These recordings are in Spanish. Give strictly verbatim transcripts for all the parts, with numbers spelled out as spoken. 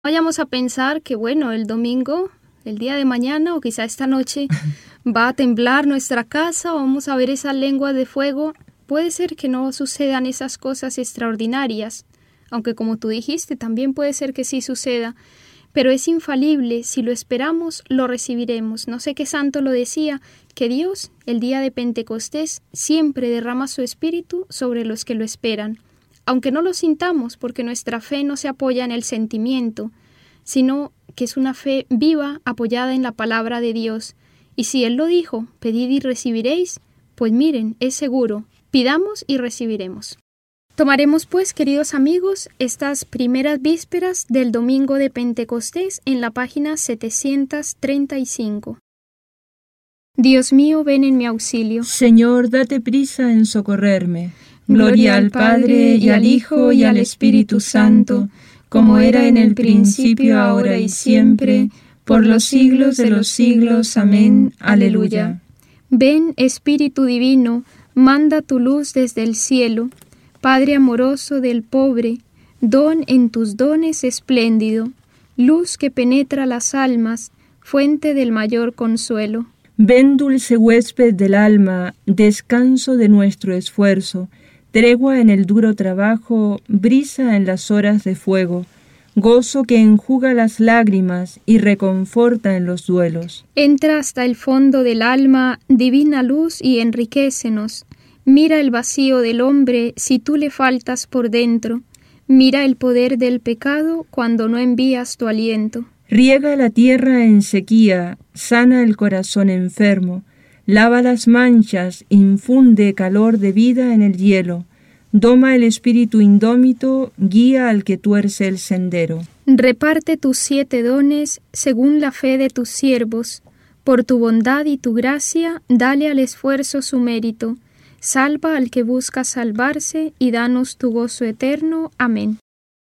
Vayamos a pensar que, bueno, el domingo, el día de mañana o quizá esta noche va a temblar nuestra casa o vamos a ver esa lengua de fuego. Puede ser que no sucedan esas cosas extraordinarias, aunque como tú dijiste, también puede ser que sí suceda, pero es infalible. Si lo esperamos, lo recibiremos. No sé qué santo lo decía, que Dios, el día de Pentecostés, siempre derrama su espíritu sobre los que lo esperan. Aunque no lo sintamos, porque nuestra fe no se apoya en el sentimiento, sino que es una fe viva apoyada en la palabra de Dios. Y si Él lo dijo, pedid y recibiréis, pues miren, es seguro, pidamos y recibiremos. Tomaremos pues, queridos amigos, estas primeras vísperas del domingo de Pentecostés en la página setecientos treinta y cinco. Dios mío, ven en mi auxilio. Señor, date prisa en socorrerme. Gloria al Padre, y al Hijo, y al Espíritu Santo, como era en el principio, ahora y siempre, por los siglos de los siglos. Amén. Aleluya. Ven, Espíritu Divino, manda tu luz desde el cielo. Padre amoroso del pobre, don en tus dones espléndido, luz que penetra las almas, fuente del mayor consuelo. Ven, dulce huésped del alma, descanso de nuestro esfuerzo, tregua en el duro trabajo, brisa en las horas de fuego, gozo que enjuga las lágrimas y reconforta en los duelos. Entra hasta el fondo del alma, divina luz, y enriquécenos. Mira el vacío del hombre si tú le faltas por dentro. Mira el poder del pecado cuando no envías tu aliento. Riega la tierra en sequía, sana el corazón enfermo, lava las manchas, infunde calor de vida en el hielo, doma el espíritu indómito, guía al que tuerce el sendero. Reparte tus siete dones según la fe de tus siervos. Por tu bondad y tu gracia, dale al esfuerzo su mérito. Salva al que busca salvarse y danos tu gozo eterno. Amén.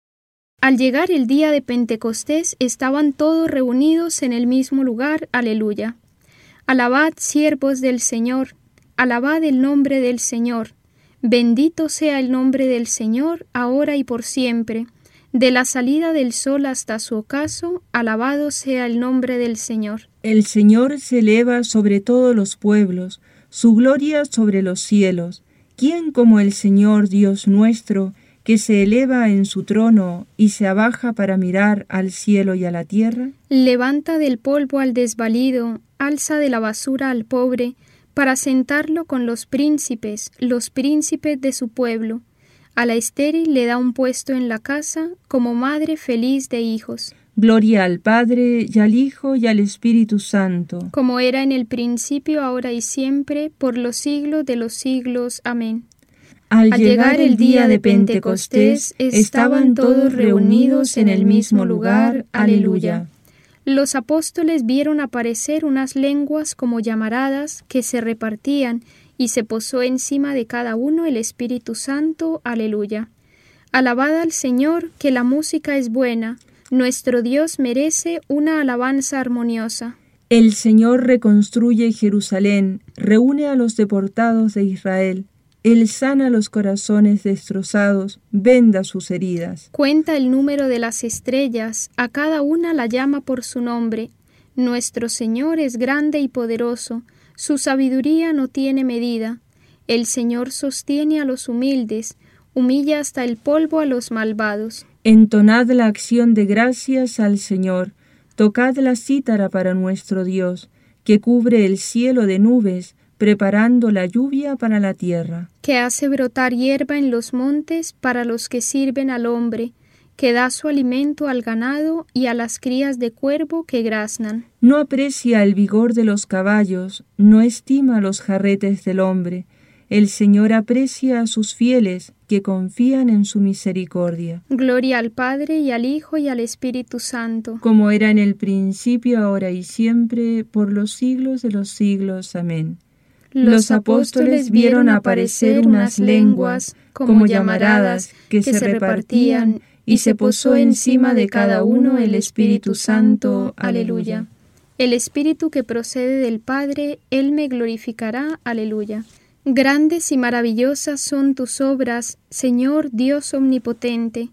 Al llegar el día de Pentecostés, estaban todos reunidos en el mismo lugar. Aleluya. Alabad, siervos del Señor, alabad el nombre del Señor. Bendito sea el nombre del Señor, ahora y por siempre. De la salida del sol hasta su ocaso, alabado sea el nombre del Señor. El Señor se eleva sobre todos los pueblos, su gloria sobre los cielos. ¿Quién como el Señor Dios nuestro, que se eleva en su trono y se abaja para mirar al cielo y a la tierra? Levanta del polvo al desvalido, alza de la basura al pobre, para sentarlo con los príncipes, los príncipes de su pueblo. A la estéril le da un puesto en la casa, como madre feliz de hijos. Gloria al Padre, y al Hijo, y al Espíritu Santo. Como era en el principio, ahora y siempre, por los siglos de los siglos. Amén. Al llegar el día de Pentecostés, estaban todos reunidos en el mismo lugar. Aleluya. Los apóstoles vieron aparecer unas lenguas como llamaradas que se repartían, y se posó encima de cada uno el Espíritu Santo. Aleluya. Alabad al Señor, que la música es buena. Nuestro Dios merece una alabanza armoniosa. El Señor reconstruye Jerusalén, reúne a los deportados de Israel. Él sana los corazones destrozados, venda sus heridas. Cuenta el número de las estrellas, a cada una la llama por su nombre. Nuestro Señor es grande y poderoso, su sabiduría no tiene medida. El Señor sostiene a los humildes, humilla hasta el polvo a los malvados. Entonad la acción de gracias al Señor, tocad la cítara para nuestro Dios, que cubre el cielo de nubes, preparando la lluvia para la tierra. Que hace brotar hierba en los montes para los que sirven al hombre, que da su alimento al ganado y a las crías de cuervo que graznan. No aprecia el vigor de los caballos, no estima los jarretes del hombre. El Señor aprecia a sus fieles que confían en su misericordia. Gloria al Padre, y al Hijo, y al Espíritu Santo. Como era en el principio, ahora y siempre, por los siglos de los siglos. Amén. Los apóstoles vieron aparecer unas lenguas como llamaradas que se repartían, y se posó encima de cada uno el Espíritu Santo. Aleluya. El Espíritu que procede del Padre, Él me glorificará. Aleluya. Grandes y maravillosas son tus obras, Señor Dios omnipotente.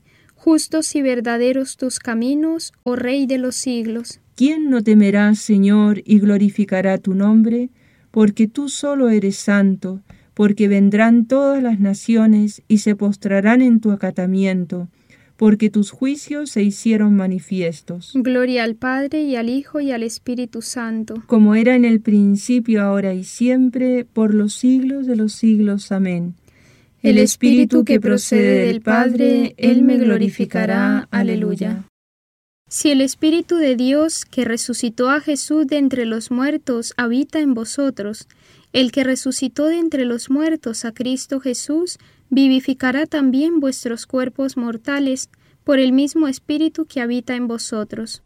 Justos y verdaderos tus caminos, oh Rey de los siglos. ¿Quién no temerá, Señor, y glorificará tu nombre? Porque tú solo eres santo, porque vendrán todas las naciones y se postrarán en tu acatamiento, porque tus juicios se hicieron manifiestos. Gloria al Padre, y al Hijo, y al Espíritu Santo. Como era en el principio, ahora y siempre, por los siglos de los siglos. Amén. El Espíritu que procede del Padre, Él me glorificará. Aleluya. Si el Espíritu de Dios, que resucitó a Jesús de entre los muertos, habita en vosotros, el que resucitó de entre los muertos a Cristo Jesús, vivificará también vuestros cuerpos mortales por el mismo Espíritu que habita en vosotros.